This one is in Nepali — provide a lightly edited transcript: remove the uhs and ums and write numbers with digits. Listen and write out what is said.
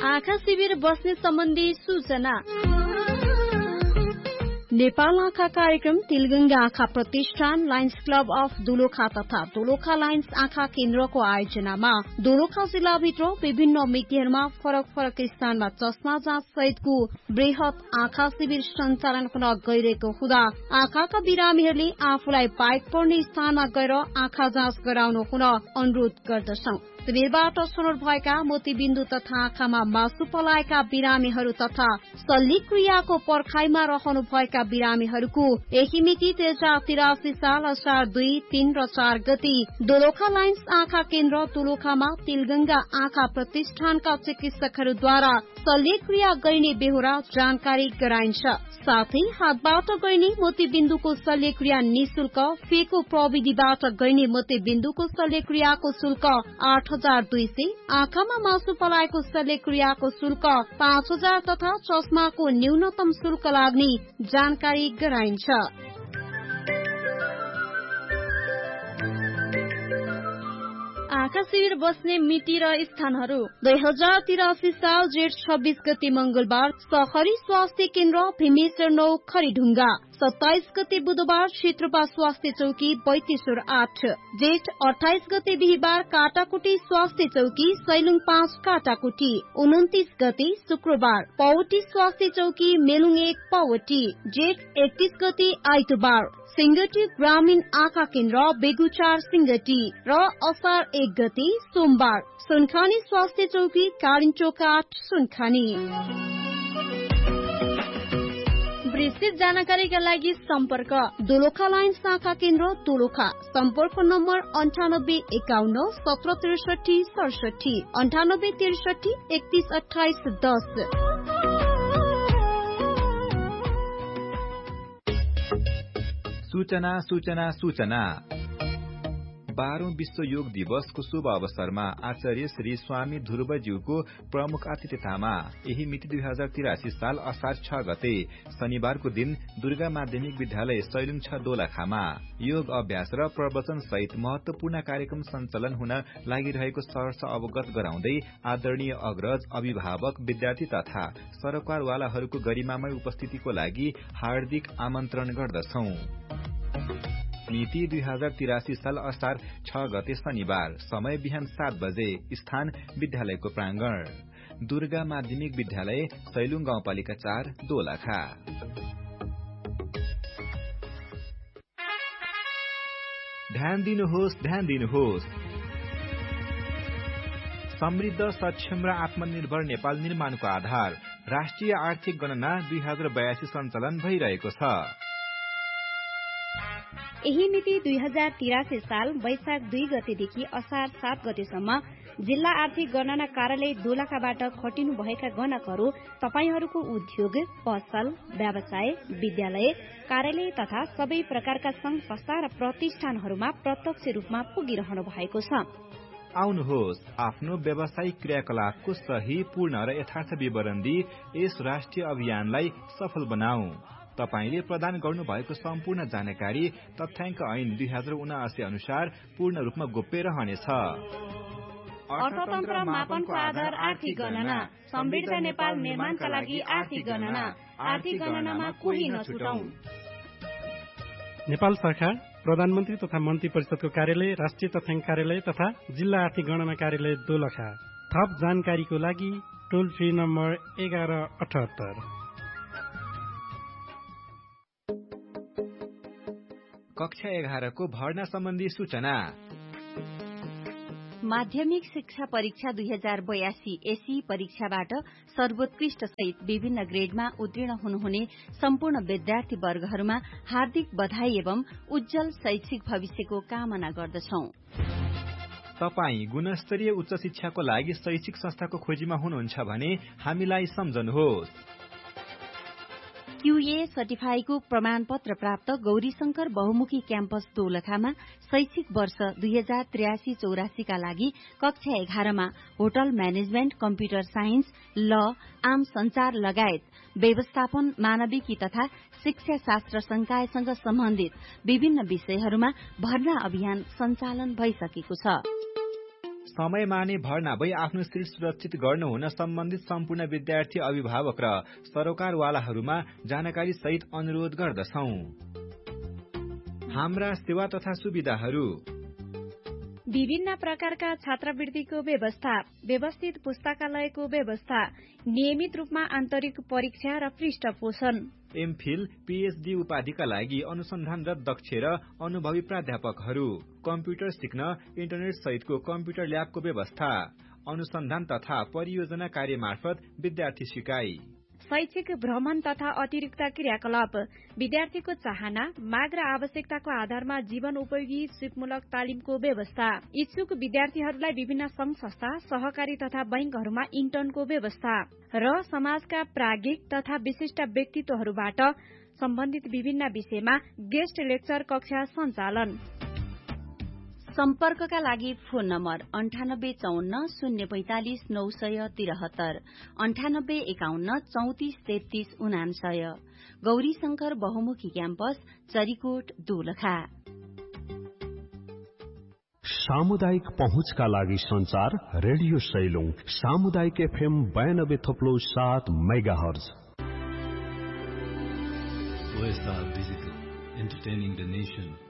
आँखा शिविर बस्ने सम्बन्धी सूचना। नेपाल आँखा कार्यक्रम तिलगंगा आँखा प्रतिष्ठान, लायन्स क्लब अफ दोलखा तथा दोलखा लायन्स आँखा केन्द्रको आयोजनामा दोलखा जिल्लाभित्र विभिन्न मितिहरूमा फरक फरक स्थानमा चस्मा जाँच सहितको वृहत आँखा शिविर सञ्चालन हुन गइरहेको हुँदा आँखाका बिरामीहरूले आफूलाई बाइक पर्ने स्थानमा गएर आँखा जाँच गराउनु हुन अनुरोध गर्दछौं। शिविरबाट छनौट भएका मोतीबिन्दु तथा आँखामा मासु पलाएका बिरामीहरू तथा शल्यक्रियाको पर्खाइमा रहनुभएका बिरामीहरूको यही मिति 2083 साल असार 2, 3 र 4 गति दोलखा लायन्स आँखा केन्द्र दोलखामा तिलगंगा आँखा प्रतिष्ठानका चिकित्सकहरूद्वारा शल्यक्रिया गरिने बेहोरा जानकारी गराइन्छ। साथै हातबाट गरिने मोतीबिन्दुको शल्यक्रिया निशुल्क, फेको प्रविधिबाट गरिने मोतीबिन्दुको शल्यक्रियाको शुल्क 8,200, आँखामा मासु पलाएको शल्यक्रियाको शुल्क 5,000 तथा चस्माको न्यूनतम शुल्क लाग्ने जानकारी गराइन्छ। आँखा शिविर बस्ने मिति र स्थानहरू 2083 साल जेठ 26 गते मंगलबार सहरी स्वास्थ्य केन्द्र भीमेश्वर 9 खरीढुङ्गा, 27 गते बुधबार क्षेत्रपा स्वास्थ्य चौकी 32 8, जेठ 28 गते बिहिबार काटाकुटी स्वास्थ्य चौकी सैलुङ 5 काटाकुटी, 29 गते शुक्रबार पौटी स्वास्थ्य चौकी मेलुङ 1 पौटी, जेठ 31 गते आइतबार सिंगटी ग्रामीण आँखा केन्द्र बेगुचार सिंगटी र असार 1 गते सोमबार सुनखानी स्वास्थ्य चौकी कालिन्चोक 8 सुनखानी। विस्तृत जानकारीका लागि सम्पर्क दोलखा लायन्स आँखा केन्द्र दोलखा, सम्पर्क नम्बर 98 51 17 63 67, 98 63 31 28 10। सूचना सूचना सूचना। 12औं विश्व योग दिवसको शुभ अवसरमा आचार्य श्री स्वामी ध्रुवज्यूको प्रमुख आतिथ्यतामा यही मिति 2083 साल असार 6 गते शनिबारको दिन दुर्गा माध्यमिक विद्यालय सैलुङ 6 दोलखामा योग अभ्यास र प्रवचन सहित महत्वपूर्ण कार्यक्रम सञ्चालन हुन लागिरहेको सहर्ष अवगत गराउँदै आदरणीय अग्रज, अभिभावक, विद्यार्थी तथा सरकारवालाहरूको गरिमामय उपस्थितिको लागि हार्दिक आमन्त्रण गर्दछौं। मिति 2083 साल असार 6 गते शनिबार, समय बिहान 7 बजे, स्थान विद्यालयको प्रांगण, दुर्गा माध्यमिक विद्यालय सैलुङ गाउँपालिका 4 दोलखा। ध्यान दिनुहोस्। समृद्ध, सक्षम र आत्मनिर्भर नेपाल निर्माणको आधार राष्ट्रिय आर्थिक गणना 2082 सञ्चालन भइरहेको छ। यही मिति 2083 साल वैशाख 2 गतेदेखि असार 7 गतेसम्म जिल्ला आर्थिक गणना कार्यालय दोलखाबाट खटिनु भएका गणकहरू तपाईहरूको उद्योग, पसल, व्यवसाय, विद्यालय, कार्यालय तथा सबै प्रकारका संघ संस्था र प्रतिष्ठानहरूमा प्रत्यक्ष रूपमा पुगिरहनु भएको छ। आउनुहोस्, आफ्नो व्यावसायिक क्रियाकलापको सही, पूर्ण र यथार्थ विवरण दिई यस राष्ट्रिय अभियानलाई सफल बनाऊ। तपाईले प्रदान गर्नुभएको सम्पूर्ण जानकारी तथ्याङ्क ऐन 2079 अनुसार पूर्ण रूपमा गोप्य रहनेछ। अर्थतन्त्र मापनको आधार आर्थिक गणना, समृद्ध नेपाल निर्माणका लागि आर्थिक गणना, आर्थिक गणनामा कोही नछुटौं। नेपाल सरकार, प्रधानमन्त्री तथा मन्त्री परिषदको कार्यालय, राष्ट्रिय तथ्याङ्क कार्यालय तथा जिल्ला आर्थिक गणना कार्यालय दोलखा। थप जानकारीको लागि टोल फ्री नम्बर 1178। कक्षा 11 को भर्ना सम्बन्धी सूचना। माध्यमिक शिक्षा परीक्षा 2082 एसी परीक्षाबाट सर्वोत्कृष्ट सहित विभिन्न ग्रेडमा उत्तीर्ण हुनुहुने सम्पूर्ण विद्यार्थी वर्गहरूमा हार्दिक बधाई एवं उज्जवल शैक्षिक भविष्यको कामना गर्दछौं। तपाई गुणस्तरीय उच्च शिक्षाको लागि शैक्षिक संस्थाको खोजीमा हुनुहुन्छ भने हामीलाई सम्झनुहोस्। क्यूए सर्टिफाईको प्रमाणपत्र प्राप्त गौरीशंकर बहुमुखी क्याम्पस दोलखामा शैक्षिक वर्ष 2083-84 का लागि कक्षा 11 मा होटल म्यानेजमेन्ट, कम्प्युटर साइन्स, ल, आम संचार लगायत व्यवस्थापन, मानविकी तथा शिक्षा शास्त्र संकायसँग सम्बन्धित विभिन्न विषयहरूमा भर्ना अभियान सञ्चालन भइसकेको छ। समयमा नै भर्ना भई आफ्नो सिट सुरक्षित गर्नुहुन सम्बन्धित सम्पूर्ण विद्यार्थी अभिभावक र सरोकारवालाहरूमा जानकारी सहित अनुरोध गर्दछौं। हाम्रा सेवा तथा सुविधाहरू: विभिन्न प्रकारका छात्रवृत्तिको व्यवस्था, व्यवस्थित पुस्तकालयको व्यवस्था, नियमित रूपमा आन्तरिक परीक्षा र पृष्ठपोषण। एमफिल, पीएचडी उपाधिका लागि अनुसन्धानरत दक्ष र अनुभवी प्राध्यापकहरू, कम्प्युटर सिक्न इन्टरनेट सहितको कम्प्युटर ल्याबको व्यवस्था, अनुसन्धान तथा परियोजना कार्य मार्फत विद्यार्थी सिकाइ, शैक्षिक भ्रमण तथा अतिरिक्त क्रियाकलाप, विद्यार्थीको चाहना, माग र आवश्यकताको आधारमा जीवन उपयोगी सिपमूलक तालिमको व्यवस्था, इच्छुक विद्यार्थीहरूलाई विभिन्न संघ संस्था, सहकारी तथा बैंकहरूमा इन्टर्नको व्यवस्था र समाजका प्राज्ञिक तथा विशिष्ट व्यक्तित्वहरूबाट सम्बन्धित विभिन्न विषयमा गेस्ट लेक्चर कक्षा सञ्चालन। सम्पर्कका लागि फोन नम्बर 9854 045 973, 9851 34 33 99, गौरी शंकर बहुमुखी क्याम्पस, चरीकोट, दोलखा। सामुदायिक पहुँचका लागि संचार रेडियो सैलुङ, सामुदायिक FM 92.7 megahertz. OSR Digital, entertaining the nation.